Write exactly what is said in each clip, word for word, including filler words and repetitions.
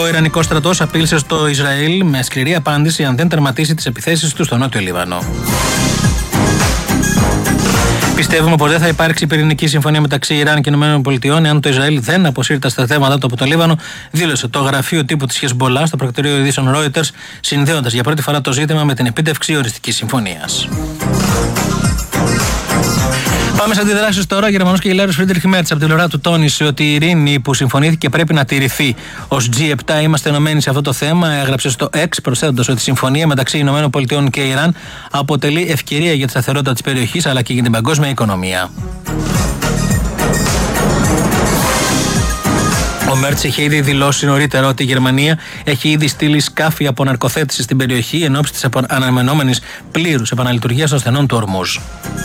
Ο Ιρανικός στρατός απείλησε στο Ισραήλ με σκληρή απάντηση αν δεν τερματίσει τις επιθέσεις του στο Νότιο Λίβανο. Πιστεύουμε πως δεν θα υπάρξει πυρηνική συμφωνία μεταξύ Ιράν και ΗΠΑ εάν το Ισραήλ δεν αποσύρει τα στρατεύματά του από το Λίβανο, δήλωσε το γραφείο τύπου της Χεσμπολά στο πρακτορείο ειδήσεων Reuters, συνδέοντας για πρώτη φορά το ζήτημα με την επίτευξη οριστικής συμφωνίας. Πάμε σε αντιδράσεις τώρα. Ο Γερμανός καγκελάριος Φρίντριχ Μέρτς από την πλευρά του τόνισε ότι η ειρήνη που συμφωνήθηκε πρέπει να τηρηθεί. Ως τζι επτά είμαστε ενωμένοι σε αυτό το θέμα, έγραψε στο X, προσθέτοντας ότι η συμφωνία μεταξύ ΗΠΑ και Ιράν αποτελεί ευκαιρία για τη σταθερότητα της περιοχής αλλά και για την παγκόσμια οικονομία. Ο Μέρτς είχε ήδη δηλώσει νωρίτερα ότι η Γερμανία έχει ήδη στείλει σκάφη αποναρκοθέτηση στην περιοχή εν ώψη της αναμενόμενης πλήρους επαναλειτουργίας των στενών του Ορμούζ.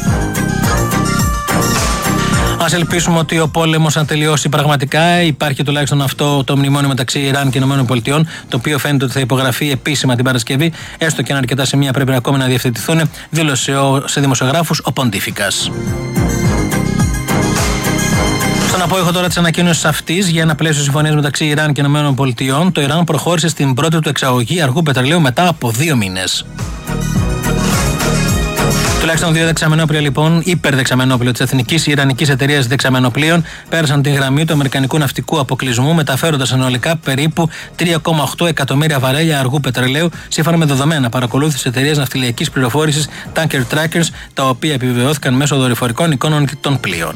Ας ελπίσουμε ότι ο πόλεμος αν τελειώσει πραγματικά. Υπάρχει τουλάχιστον αυτό το μνημόνιο μεταξύ Ιράν και ΗΠΑ, το οποίο φαίνεται ότι θα υπογραφεί επίσημα την Παρασκευή, έστω και αν αρκετά σημεία πρέπει ακόμη να διευθετηθούν, δήλωσε σε δημοσιογράφους ο Ποντίφικας. Στον απόϊχο τώρα της ανακοίνωσης αυτής για ένα πλαίσιο συμφωνίας μεταξύ Ιράν και ΗΠΑ, το Ιράν προχώρησε στην πρώτη του εξαγωγή αργού πετρελαίου μετά από δύο μήνες. Τουλάχιστον δύο δεξαμενόπλια, λοιπόν, υπερδεξαμενόπλια της Εθνικής Ιρανικής Εταιρείας Δεξαμενοπλίων πέρασαν την γραμμή του Αμερικανικού ναυτικού αποκλεισμού, μεταφέροντας συνολικά περίπου τρία κόμμα οκτώ εκατομμύρια βαρέλια αργού πετρελαίου, σύμφωνα με δεδομένα παρακολούθησης εταιρείας ναυτιλιακής πληροφόρησης Tanker Trackers, τα οποία επιβεβαιώθηκαν μέσω δορυφορικών εικόνων των πλοίων.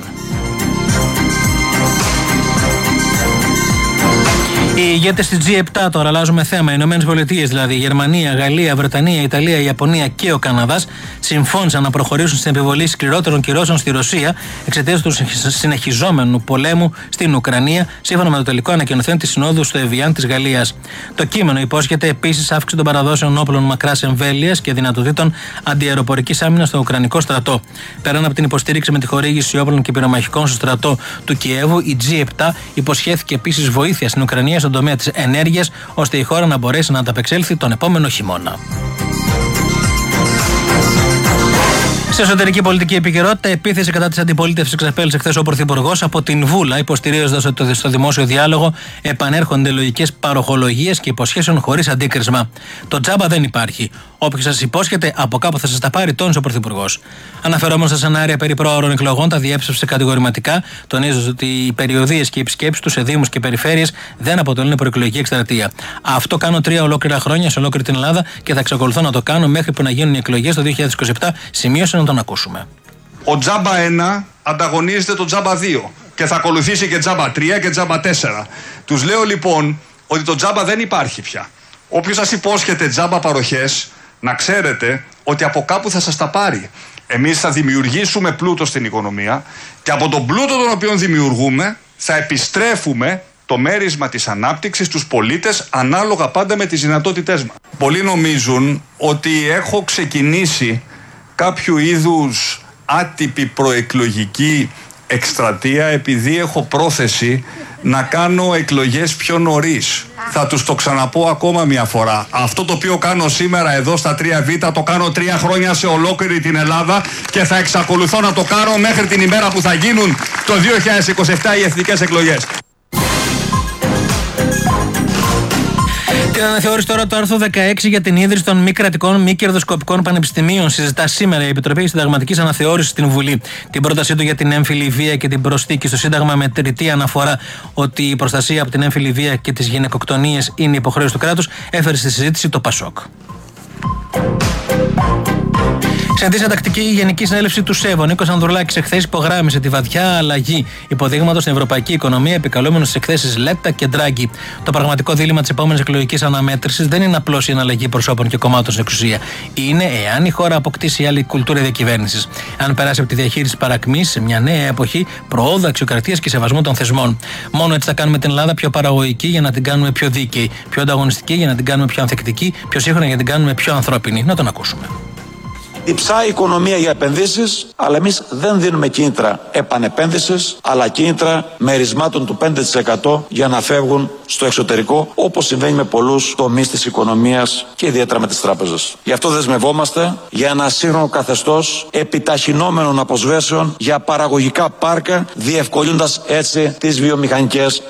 Οι ηγέτες της τζι επτά τώρα, αλλάζουμε θέμα. Οι Ηνωμένες Πολιτείες, δηλαδή η Γερμανία, Γαλλία, Βρετανία, Ιταλία, Ιαπωνία και ο Καναδάς, συμφώνησαν να προχωρήσουν στην επιβολή σκληρότερων κυρώσεων στη Ρωσία εξαιτίας του συνεχιζόμενου πολέμου στην Ουκρανία, σύμφωνα με το τελικό ανακοινωθέν της Συνόδου στο Εβιάν της Γαλλίας. Το κείμενο υπόσχεται επίσης αύξηση των παραδόσεων όπλων μακράς εμβέλειας και δυνατοτήτων αντιαεροπορικής άμυνας στο Ουκρανικό στρατό. Πέραν από την υποστήριξη με τη χορήγηση όπλων και πυρομαχικών στο στρατό του Κιέβου, η τζι επτά υποσχέθηκε επίσης βοήθεια στην Ουκρανία στον τομέα της ενέργειας, ώστε η χώρα να μπορέσει να ανταπεξέλθει τον επόμενο χειμώνα. Σε εσωτερική πολιτική επικαιρότητα, επίθεση κατά της αντιπολίτευσης εξαπέλυσε χθες ο Πρωθυπουργός από την Βούλα, υποστηρίζοντας ότι στο δημόσιο διάλογο επανέρχονται λογικές παροχολογίες και υποσχέσεων χωρίς αντίκρισμα. Το τζάμπα δεν υπάρχει. Όποιος σας υπόσχεται, από κάπου θα σας τα πάρει, τόνισε ο Πρωθυπουργός. Αναφερόμενος στα σενάρια περί προώρων εκλογών, τα διέψευσε κατηγορηματικά, τονίζοντας ότι οι περιοδίες και οι επισκέψεις του σε δήμους και περιφέρειες δεν αποτελούν προεκλογική εκστρατεία. Αυτό κάνω τρία ολόκληρα χρόνια σε ολόκληρη την Ελλάδα και θα εξακολουθώ να το κάνω μέχρι που να γίνουν οι εκλογές το δύο χιλιάδες είκοσι επτά, σημείωσε να τον ακούσουμε. Ο τζάμπα ένα ανταγωνίζεται το τζάμπα δύο και θα ακολουθήσει και τζάμπα τρία και τζάμπα τέσσερα. Τους λέω λοιπόν ότι το τζάμπα δεν υπάρχει πια. Όποιος σας υπόσχεται τζάμπα παροχές, να ξέρετε ότι από κάπου θα σας τα πάρει. Εμείς θα δημιουργήσουμε πλούτο στην οικονομία και από τον πλούτο τον οποίο δημιουργούμε θα επιστρέφουμε το μέρισμα της ανάπτυξης στους πολίτες, ανάλογα πάντα με τις δυνατότητές μας. Πολλοί νομίζουν ότι έχω ξεκινήσει κάποιο είδους άτυπη προεκλογική εκστρατεία επειδή έχω πρόθεση να κάνω εκλογές πιο νωρίς. Θα τους το ξαναπώ ακόμα μια φορά. Αυτό το οποίο κάνω σήμερα εδώ στα τρία β το κάνω τρία χρόνια σε ολόκληρη την Ελλάδα και θα εξακολουθώ να το κάνω μέχρι την ημέρα που θα γίνουν το δύο χιλιάδες είκοσι επτά οι εθνικές εκλογές. Την αναθεώρηση τώρα του άρθρου δεκαέξι για την ίδρυση των μη κρατικών, μη κερδοσκοπικών πανεπιστημίων συζητά σήμερα η Επιτροπή Συνταγματικής Αναθεώρησης στην Βουλή. Την πρότασή του για την έμφυλη βία και την προσθήκη στο Σύνταγμα με τριτή αναφορά ότι η προστασία από την έμφυλη βία και τις γυναικοκτονίες είναι υποχρέωση του κράτους έφερε στη συζήτηση το ΠΑΣΟΚ. Συναντήσε τακτική Γενική Συνέλευση του ΣΕΒ. Ο Νίκος Ανδρουλάκης εχθές υπογράμμισε τη βαθιά αλλαγή υποδείγματος στην ευρωπαϊκή οικονομία, επικαλούμενος στις εκθέσεις Λέτα και Ντράγκη. Το πραγματικό δίλημμα της επόμενης εκλογικής αναμέτρησης δεν είναι απλώς η εναλλαγή προσώπων και κομμάτων στην εξουσία. Είναι εάν η χώρα αποκτήσει άλλη κουλτούρα διακυβέρνησης. Αν περάσει από τη διαχείριση παρακμής σε μια νέα εποχή προόδου, αξιοκρατίας και σεβασμού των θεσμών. Μόνο έτσι θα κάνουμε την Ελλάδα πιο παραγωγική για να την κάνουμε πιο δίκαιη, πιο ανταγωνιστική για να την κάνουμε πιο ανθεκτική, πιο σύγχρονη για να την κάνουμε πιο ανθρώπινη. Να τον ακούσουμε. Υψάει η οικονομία για επενδύσεις, αλλά εμείς δεν δίνουμε κίνητρα επανεπένδυσης, αλλά κίνητρα μερισμάτων του πέντε τοις εκατό για να φεύγουν στο εξωτερικό, όπως συμβαίνει με πολλούς τομείς της οικονομίας και ιδιαίτερα με τις τράπεζες. Γι' αυτό δεσμευόμαστε για ένα σύγχρονο καθεστώς επιταχυνόμενων αποσβέσεων για παραγωγικά πάρκα, διευκολύνοντας έτσι τις βιομηχανικές